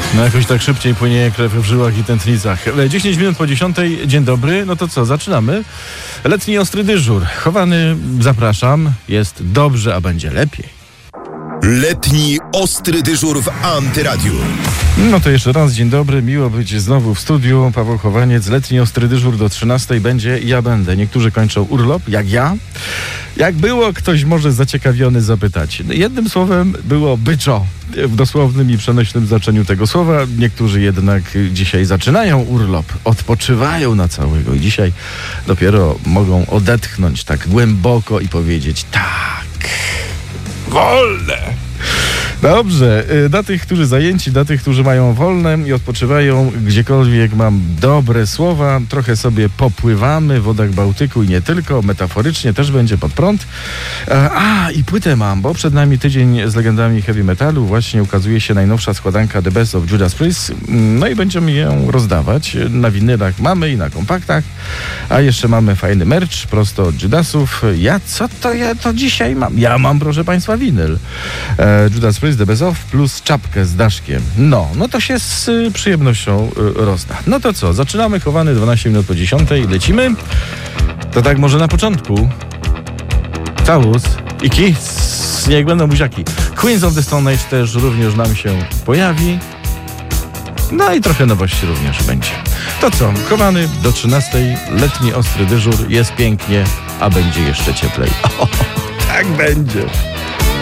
No jakoś tak szybciej płynie krew w żyłach i tętnicach. 10 minut po 10. Dzień dobry. No to co, zaczynamy? Letni ostry dyżur. Chowany, zapraszam. Jest dobrze, a będzie lepiej. Letni ostry dyżur w Antyradiu. No to jeszcze raz dzień dobry, miło być znowu w studiu. Paweł Chowaniec, letni ostry dyżur do 13 będzie i ja będę. Niektórzy kończą urlop, jak ja. Jak było, ktoś może zaciekawiony zapytać. Jednym słowem było byczo, w dosłownym i przenośnym znaczeniu tego słowa. Niektórzy jednak dzisiaj zaczynają urlop, odpoczywają na całego i dzisiaj dopiero mogą odetchnąć tak głęboko i powiedzieć tak, wolne. Dobrze, dla tych, którzy zajęci, dla tych, którzy mają wolne i odpoczywają gdziekolwiek, mam dobre słowa. Trochę sobie popływamy w wodach Bałtyku i nie tylko, metaforycznie też będzie pod prąd. I płytę mam, bo przed nami tydzień z legendami heavy metalu. Właśnie ukazuje się najnowsza składanka The Best of Judas Priest. No i będziemy ją rozdawać. Na winylach mamy i na kompaktach. A jeszcze mamy fajny merch prosto od Judasów. Ja to dzisiaj mam? Ja mam, proszę Państwa, winyl. Judas Priest, The Best of plus czapkę z daszkiem. No to się z przyjemnością rozda. No to co, zaczynamy. Chowany 12 minut po 10. Lecimy. To tak może na początku. Całus i kiss. Niech będą buziaki. Queens of the Stone Age też również nam się pojawi. No i trochę nowości również będzie. To co, chowany do 13. Letni ostry dyżur. Jest pięknie, a będzie jeszcze cieplej. Tak będzie.